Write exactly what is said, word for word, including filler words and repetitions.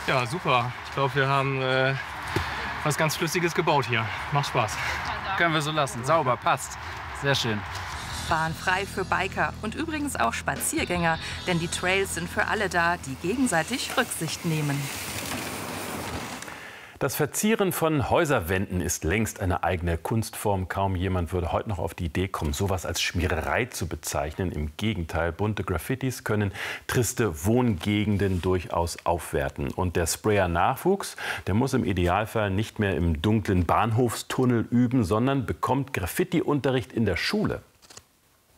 Ja, super. Ich glaube, wir haben äh, was ganz Flüssiges gebaut hier. Macht Spaß. Können wir so lassen. Sauber, passt. Sehr schön. Bahnfrei für Biker und übrigens auch Spaziergänger, denn die Trails sind für alle da, die gegenseitig Rücksicht nehmen. Das Verzieren von Häuserwänden ist längst eine eigene Kunstform. Kaum jemand würde heute noch auf die Idee kommen, sowas als Schmiererei zu bezeichnen. Im Gegenteil, bunte Graffitis können triste Wohngegenden durchaus aufwerten. Und der Sprayer-Nachwuchs, der muss im Idealfall nicht mehr im dunklen Bahnhofstunnel üben, sondern bekommt Graffiti-Unterricht in der Schule.